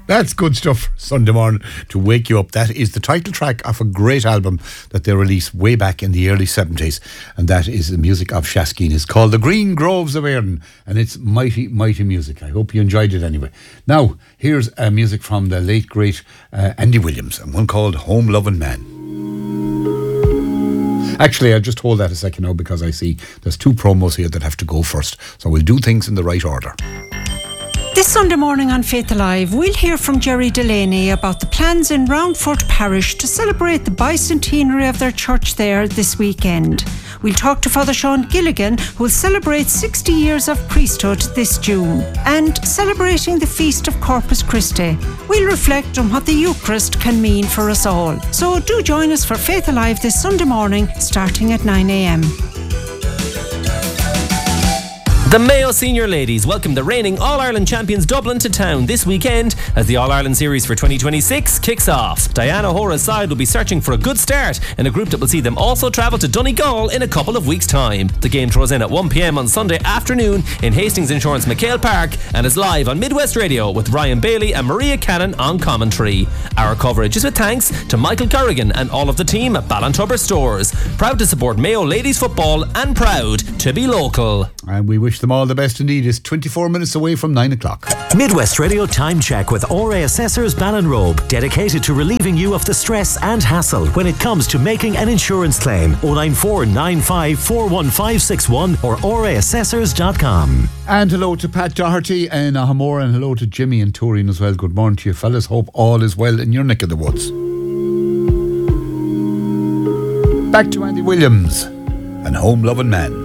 That's good stuff Sunday morning to wake you up. That is the title track of a great album that they released way back in the early 70s, and that is the music of Shaskeen. It's called The Green Groves of Erin, and it's mighty, mighty music. I hope you enjoyed it anyway. Now, here's music from the late, great Andy Williams, and one called Home Lovin' Man. Actually, I'll just hold that a second now because I see there's two promos here that have to go first, so we'll do things in the right order. This Sunday morning on Faith Alive, we'll hear from Jerry Delaney about the plans in Roundford Parish to celebrate the bicentenary of their church there this weekend. We'll talk to Father Sean Gilligan, who will celebrate 60 years of priesthood this June, and celebrating the feast of Corpus Christi. We'll reflect on what the Eucharist can mean for us all. So do join us for Faith Alive this Sunday morning, starting at 9 a.m. The Mayo Senior Ladies welcome the reigning All-Ireland champions Dublin to town this weekend as the All-Ireland Series for 2026 kicks off. Diana Hora's side will be searching for a good start in a group that will see them also travel to Donegal in a couple of weeks' time. The game throws in at 1 p.m. on Sunday afternoon in Hastings Insurance McHale Park and is live on Midwest Radio with Ryan Bailey and Maria Cannon on commentary. Our coverage is with thanks to Michael Corrigan and all of the team at Ballantubber Stores. Proud to support Mayo Ladies Football and proud to be local. And we wish them all the best indeed. It's 24 minutes away from 9 o'clock. Midwest Radio Time Check with RA Assessors Ballinrobe, dedicated to relieving you of the stress and hassle when it comes to making an insurance claim. 094 95 41561 or raassessors.com. And hello to Pat Doherty in Ahamore, and hello to Jimmy and Turin as well. Good morning to you fellas. Hope all is well in your neck of the woods. Back to Andy Williams and Home Lovin' Man.